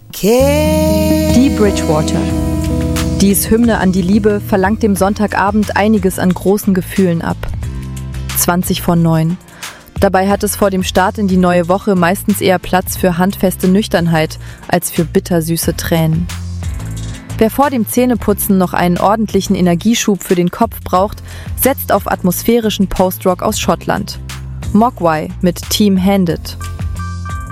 Die Bridgewater. Dies Hymne an die Liebe verlangt dem Sonntagabend einiges an großen Gefühlen ab. 20:09. Dabei hat es vor dem Start in die neue Woche meistens eher Platz für handfeste Nüchternheit als für bittersüße Tränen. Wer vor dem Zähneputzen noch einen ordentlichen Energieschub für den Kopf braucht, setzt auf atmosphärischen Post-Rock aus Schottland. Mogwai mit Team Handed.